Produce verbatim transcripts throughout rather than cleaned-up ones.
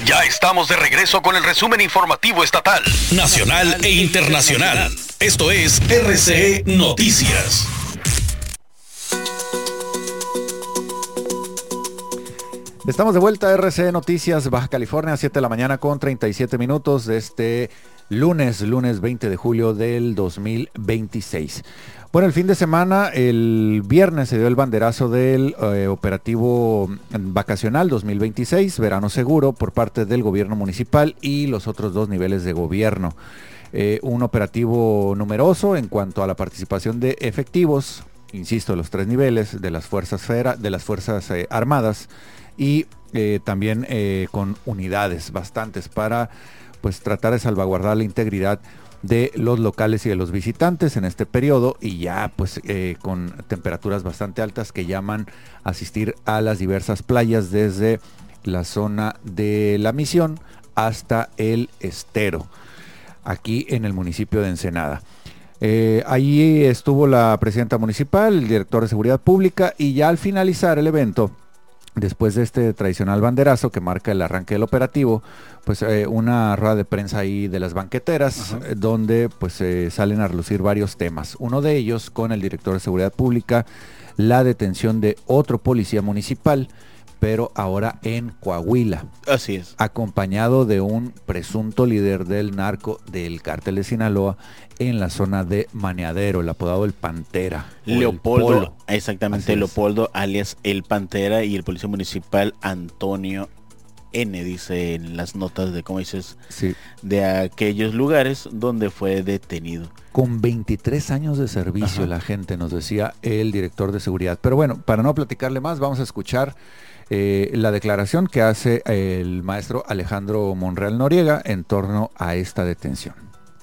Ya estamos de regreso con el resumen informativo estatal, nacional e internacional. Esto es R C E Noticias. Estamos de vuelta a R C E Noticias, Baja California, siete de la mañana con treinta y siete minutos de este lunes, lunes veinte de julio del dos mil veintiséis. Bueno, el fin de semana, el viernes se dio el banderazo del eh, operativo vacacional dos mil veintiséis, verano seguro, por parte del gobierno municipal y los otros dos niveles de gobierno. Eh, un operativo numeroso en cuanto a la participación de efectivos, insisto, los tres niveles de las fuerzas federales, de las fuerzas eh, armadas y eh, también eh, con unidades bastantes para pues tratar de salvaguardar la integridad de los locales y de los visitantes en este periodo, y ya pues eh, con temperaturas bastante altas que llaman a asistir a las diversas playas desde la zona de La Misión hasta el Estero, aquí en el municipio de Ensenada. Eh, ahí estuvo la presidenta municipal, el director de seguridad pública, y ya al finalizar el evento, después de este tradicional banderazo que marca el arranque del operativo, pues eh, una rueda de prensa ahí de las banqueteras, eh, donde pues eh, salen a relucir varios temas. Uno de ellos con el director de seguridad pública, la detención de otro policía municipal, pero ahora en Coahuila. Así es. Acompañado de un presunto líder del narco del cártel de Sinaloa en la zona de Maneadero, el apodado el Pantera. Leopoldo, el exactamente, Leopoldo alias el Pantera, y el policía municipal Antonio N, dice en las notas de, ¿cómo dices? Sí. De aquellos lugares donde fue detenido. Con veintitrés años de servicio, ajá, la gente, nos decía el director de seguridad. Pero bueno, para no platicarle más, vamos a escuchar eh, la declaración que hace el maestro Alejandro Monreal Noriega en torno a esta detención.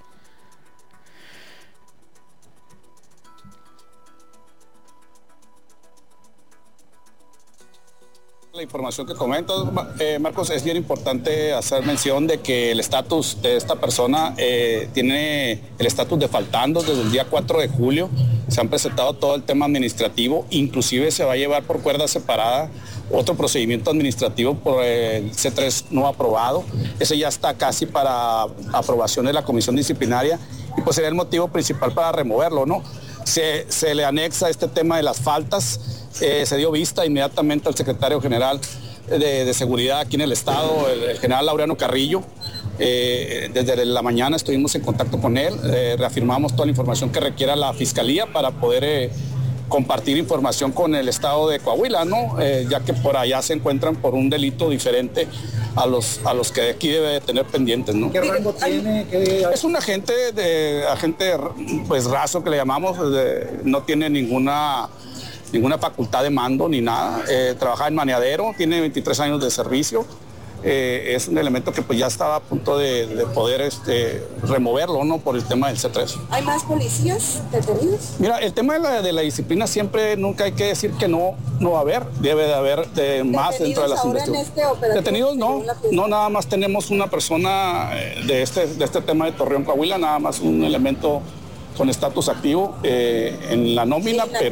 La información que comento, eh, Marcos, es bien importante hacer mención de que el estatus de esta persona eh, tiene el estatus de faltando desde el día cuatro de julio. Se han presentado todo el tema administrativo, inclusive se va a llevar por cuerda separada otro procedimiento administrativo por el C tres no aprobado. Ese ya está casi para aprobación de la comisión disciplinaria y pues sería el motivo principal para removerlo, ¿no? Se, se le anexa este tema de las faltas. Eh, se dio vista inmediatamente al secretario general de, de seguridad aquí en el estado, el, el general Laureano Carrillo. Eh, desde la mañana estuvimos en contacto con él, eh, reafirmamos toda la información que requiera la fiscalía para poder eh, compartir información con el estado de Coahuila, ¿no? Eh, ya que por allá se encuentran por un delito diferente a los, a los que aquí debe de tener pendientes, ¿no? ¿Qué rango tiene? ¿Qué... Es un agente de agente pues raso que le llamamos, de, no tiene ninguna ninguna facultad de mando ni nada, eh, trabaja en Maneadero, tiene veintitrés años de servicio, eh, es un elemento que pues ya estaba a punto de, de poder este, removerlo, ¿no? Por el tema del C tres. ¿Hay más policías detenidos? Mira, el tema de la, de la disciplina siempre, nunca hay que decir que no, no va a haber, debe de haber de más dentro de las investigaciones. Este Detenidos no, no nada más tenemos una persona de este, de este tema de Torreón, Coahuila, nada más un elemento con estatus activo eh, en la nómina, pero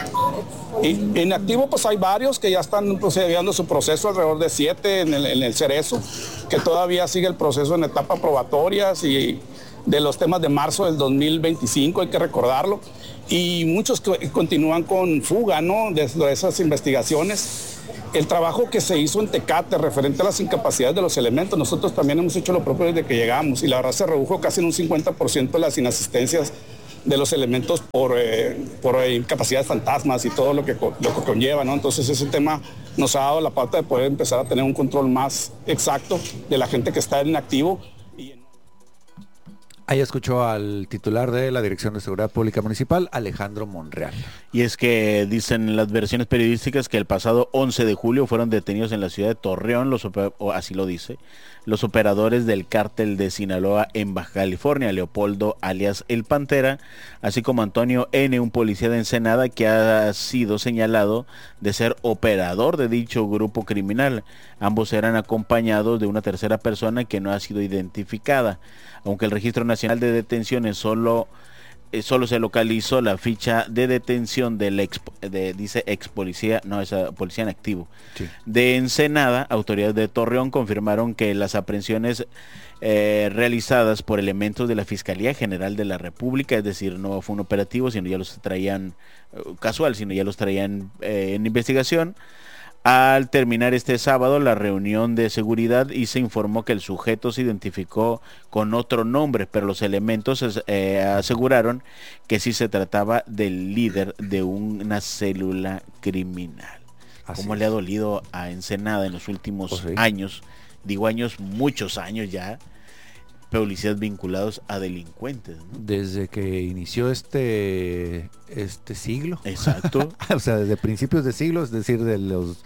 y, en activo pues hay varios que ya están procediendo su proceso, alrededor de siete en el, en el Cerezo, que todavía sigue el proceso en etapa probatorias y de los temas de marzo del dos mil veinticinco, hay que recordarlo, y muchos que continúan con fuga, ¿no? De, de esas investigaciones. El trabajo que se hizo en Tecate referente a las incapacidades de los elementos, nosotros también hemos hecho lo propio desde que llegamos y la verdad se redujo casi en un cincuenta por ciento las inasistencias de los elementos por, eh, por eh, incapacidades fantasmas y todo lo que, lo que conlleva, ¿no? Entonces ese tema nos ha dado la pauta de poder empezar a tener un control más exacto de la gente que está en activo. Ahí escuchó al titular de la Dirección de Seguridad Pública Municipal, Alejandro Monreal. Y es que dicen las versiones periodísticas que el pasado once de julio fueron detenidos en la ciudad de Torreón, los o así lo dice, los operadores del cártel de Sinaloa en Baja California, Leopoldo alias El Pantera, así como Antonio N, un policía de Ensenada que ha sido señalado de ser operador de dicho grupo criminal. Ambos eran acompañados de una tercera persona que no ha sido identificada. Aunque el Registro Nacional de Detenciones solo eh, solo se localizó la ficha de detención del ex, de, dice ex policía, no, es policía en activo, sí. de Ensenada. Autoridades de Torreón confirmaron que las aprehensiones eh, realizadas por elementos de la Fiscalía General de la República, es decir, no fue un operativo, sino ya los traían uh, casual, sino ya los traían eh, en investigación. Al terminar este sábado la reunión de seguridad y se informó que el sujeto se identificó con otro nombre, pero los elementos eh, aseguraron que sí se trataba del líder de una célula criminal. Así ¿Cómo es. Le ha dolido a Ensenada en los últimos pues sí. años? Digo años, muchos años ya, policías vinculados a delincuentes, ¿no? Desde que inició este este siglo. Exacto. O sea, desde principios de siglo, es decir, de los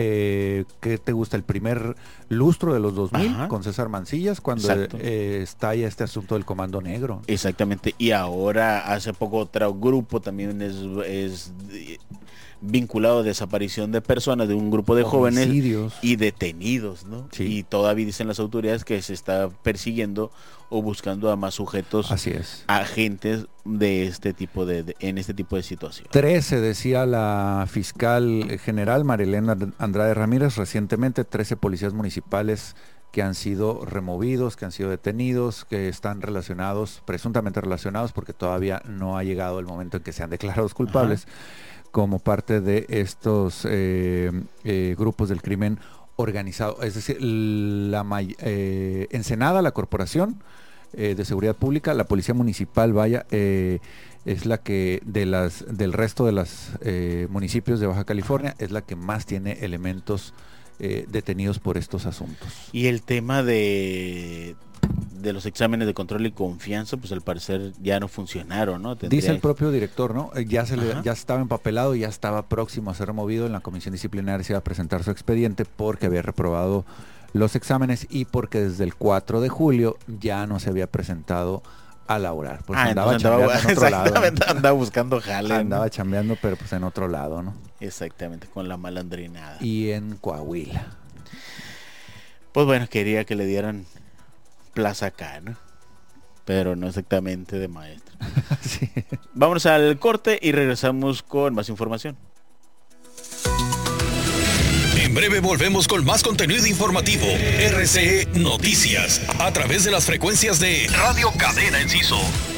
eh, ¿qué te gusta? El primer lustro de los dos mil. Ajá. Con César Mancillas, cuando eh, estalla este asunto del Comando Negro. Exactamente. Y ahora hace poco otro grupo también es, es vinculado a desaparición de personas, de un grupo de homicidios. Jóvenes y detenidos, ¿no? Sí. Y todavía dicen las autoridades que se está persiguiendo o buscando a más sujetos, así es, agentes de este tipo de, de en este tipo de situación. trece, decía la fiscal general Marilena Andrade Ramírez recientemente, trece policías municipales que han sido removidos, que han sido detenidos, que están relacionados, presuntamente relacionados, porque todavía no ha llegado el momento en que sean declarados culpables. Ajá. Como parte de estos eh, eh, grupos del crimen organizado. Es decir, la eh, Ensenada, la Corporación eh, de Seguridad Pública, la Policía Municipal, vaya, eh, es la que de las del resto de los eh, municipios de Baja California, es la que más tiene elementos eh, detenidos por estos asuntos. Y el tema de... de los exámenes de control y confianza, pues al parecer ya no funcionaron, ¿no? Tendría... Dice el propio director, ¿no? Ya se le, ya estaba empapelado y ya estaba próximo a ser removido. En la comisión disciplinaria se iba a presentar su expediente porque había reprobado los exámenes y porque desde el cuatro de julio ya no se había presentado a laborar. Pues ah, andaba chambeando andaba, en otro lado, ¿no? Andaba buscando jale. Andaba chambeando, pero pues en otro lado, ¿no? Exactamente, con la malandrinada. Y en Coahuila. Pues bueno, quería que le dieran plaza acá, ¿no? Pero no exactamente de maestro. Sí. Vámonos al corte y regresamos con más información. En breve volvemos con más contenido informativo. R C E Noticias, a través de las frecuencias de Radio Cadena Enciso.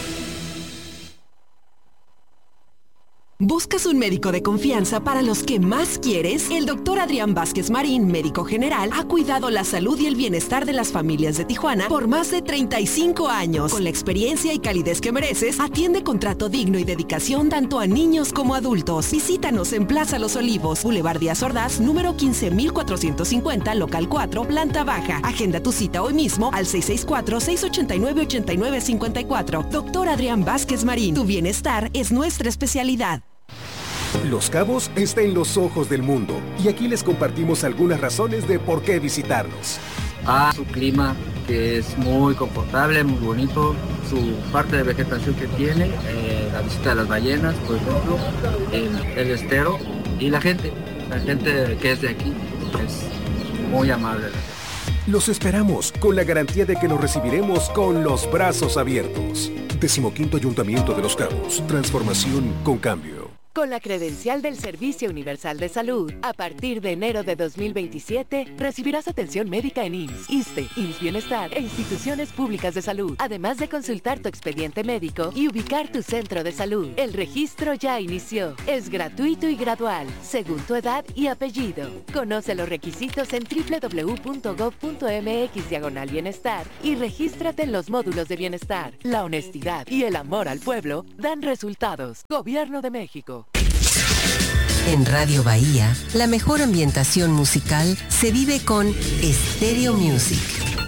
¿Buscas un médico de confianza para los que más quieres? El doctor Adrián Vázquez Marín, médico general, ha cuidado la salud y el bienestar de las familias de Tijuana por más de treinta y cinco años. Con la experiencia y calidez que mereces, atiende con trato digno y dedicación tanto a niños como adultos. Visítanos en Plaza Los Olivos, Boulevard Díaz Ordaz, número quince mil cuatrocientos cincuenta, local cuatro, planta baja. Agenda tu cita hoy mismo al seis seis cuatro, seis ocho nueve, ocho nueve cinco cuatro. Doctor Adrián Vázquez Marín, tu bienestar es nuestra especialidad. Los Cabos está en los ojos del mundo y aquí les compartimos algunas razones de por qué visitarnos. Ah, su clima que es muy confortable, muy bonito, su parte de vegetación que tiene, eh, la visita de las ballenas, por ejemplo, el, el estero y la gente, la gente que es de aquí es muy amable. Los esperamos con la garantía de que los recibiremos con los brazos abiertos. Decimoquinto Ayuntamiento de Los Cabos, transformación con cambio. Con la credencial del Servicio Universal de Salud, a partir de enero de dos mil veintisiete, recibirás atención médica en I M S S, ISSSTE, I M S S Bienestar e instituciones públicas de salud, además de consultar tu expediente médico y ubicar tu centro de salud. El registro ya inició. Es gratuito y gradual, según tu edad y apellido. Conoce los requisitos en doble u doble u doble u punto gob punto eme equis diagonal bienestar y regístrate en los módulos de bienestar. La honestidad y el amor al pueblo dan resultados. Gobierno de México. En Radio Bahía, la mejor ambientación musical se vive con Stereo Music.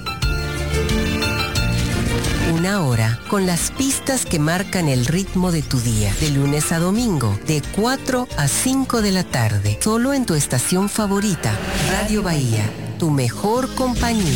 Una hora con las pistas que marcan el ritmo de tu día, de lunes a domingo, de cuatro a cinco de la tarde, solo en tu estación favorita, Radio Bahía, tu mejor compañía.